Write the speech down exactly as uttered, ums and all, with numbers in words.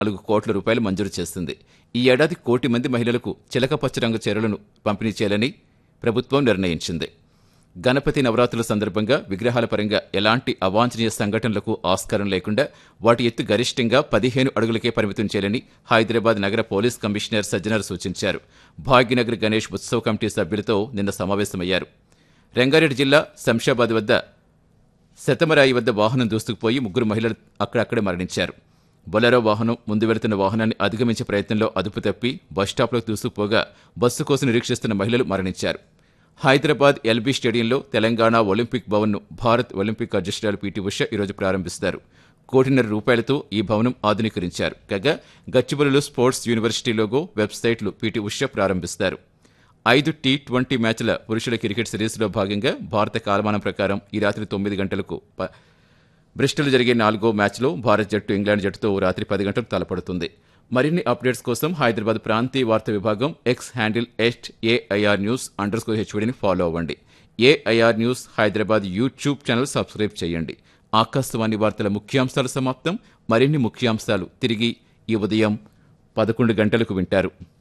నాలుగు కోట్ల రూపాయలు మంజూరు చేసింది. ఈ ఏడాది కోటి మంది మహిళలకు చిలకపచ్చ రంగు చీరలను పంపిణీ చేయాలని ప్రభుత్వం నిర్ణయించింది. గణపతి నవరాత్రుల సందర్భంగా విగ్రహాల పరంగా ఎలాంటి అవాంఛనీయ సంఘటనలకు ఆస్కారం లేకుండా వాటి ఎత్తు గరిష్టంగా పదిహేను అడుగులకే పరిమితం చేయాలని హైదరాబాద్ నగర పోలీస్ కమిషనర్ సజ్జనర్ సూచించారు. భాగ్యనగర్ గణేష్ ఉత్సవ కమిటీ సభ్యులతో నిన్న సమావేశమయ్యారు. రంగారెడ్డి జిల్లా శంషాబాద్ వద్ద శతమరాయి వద్ద వాహనం దూసుకుపోయి ముగ్గురు మహిళలు అక్కడక్కడే మరణించారు. బొలెరో వాహనం ముందు వెళుతున్న వాహనాన్ని అధిగమించే ప్రయత్నంలో అదుపు తప్పి బస్టాప్లోకి దూసుకుపోగా బస్సు కోసం నిరీక్షిస్తున్న మహిళలు మరణించారు. హైదరాబాద్ ఎల్బీ స్టేడియంలో తెలంగాణ ఒలింపిక్ భవన్ను భారత్ ఒలింపిక్ అధ్యక్షురాలు పీటీ ఉష ఈరోజు ప్రారంభిస్తారు. కోటిన్నర రూపాయలతో ఈ భవనం ఆధునీకరించారు. కాగా గచ్చిబౌలిలో స్పోర్ట్స్ యూనివర్సిటీ లోగో, వెబ్సైట్లు పీటీ ఉష ప్రారంభిస్తారు. ఐదు టీ ట్వంటీ మ్యాచ్ల పురుషుల క్రికెట్ సిరీస్లో భాగంగా భారత కాలమానం ప్రకారం ఈ రాత్రి తొమ్మిది గంటలకు బ్రిస్టల్ జరిగే నాలుగో మ్యాచ్లో భారత జట్టు ఇంగ్లాండ్ జట్టుతో రాత్రి పది గంటలకు తలపడుతుంది. మరిన్ని అప్డేట్స్ కోసం హైదరాబాద్ ప్రాంతీయ వార్తా విభాగం X handle at AIR news under score హెచ్వీడీని follow అవ్వండి. AIR news Hyderabad YouTube channel subscribe చేయండి. ఆకాశవాణి వార్తల ముఖ్యాంశాలు సమాప్తం. మరిన్ని ముఖ్యాంశాలు తిరిగి ఈ ఉదయం పదకొండు గంటలకు వింటారు.